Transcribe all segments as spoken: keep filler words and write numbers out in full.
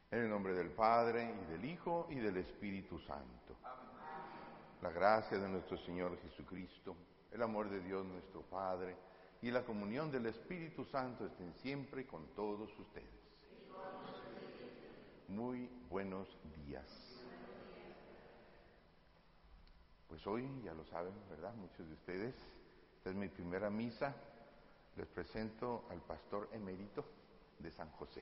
En el nombre del Padre, y del Hijo, y del Espíritu Santo. Amén. La gracia de nuestro Señor Jesucristo, el amor de Dios nuestro Padre, y la comunión del Espíritu Santo estén siempre con todos ustedes. Muy buenos días. Pues hoy, ya lo saben, ¿verdad? Muchos de ustedes, esta es mi primera misa. Les presento al pastor emérito de San José.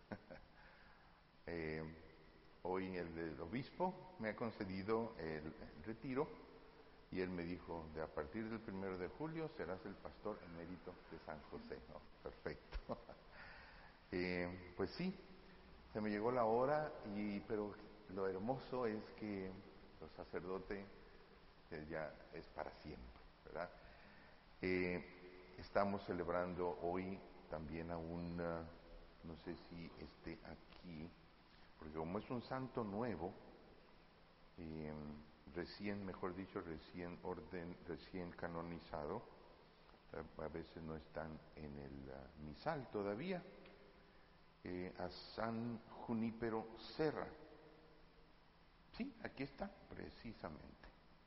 Eh, hoy el, el obispo me ha concedido el, el retiro y él me dijo, de a partir del primero de julio serás el pastor emérito de San José. ¿No? Perfecto. eh, pues sí, se me llegó la hora, y pero lo hermoso es que los sacerdotes eh, ya es para siempre, ¿verdad? Eh, estamos celebrando hoy también a un, uh, no sé si esté aquí, porque como es un santo nuevo, eh, recién, mejor dicho, recién orden, recién canonizado, a veces no están en el uh, misal todavía, eh, a San Junípero Serra. Sí, aquí está, precisamente.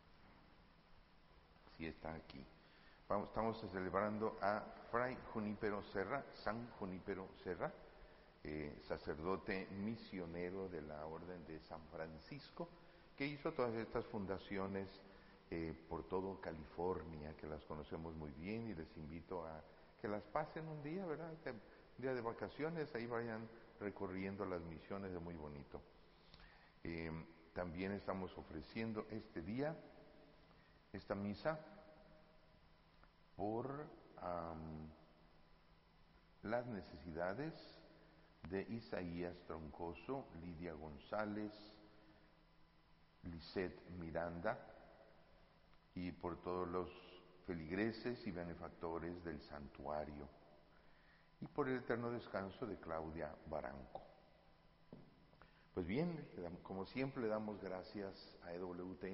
Sí está aquí. Vamos, estamos celebrando a Fray Junípero Serra, San Junípero Serra, Eh, sacerdote misionero de la Orden de San Francisco, que hizo todas estas fundaciones eh, por todo California, que las conocemos muy bien, y les invito a que las pasen un día, ¿verdad? Un día de vacaciones, ahí vayan recorriendo las misiones, de muy bonito. Eh, también estamos ofreciendo este día, esta misa, por um, las necesidades de Isaías Troncoso, Lidia González, Lisette Miranda, y por todos los feligreses y benefactores del santuario, y por el eterno descanso de Claudia Baranco. Pues bien, como siempre le damos gracias a E W T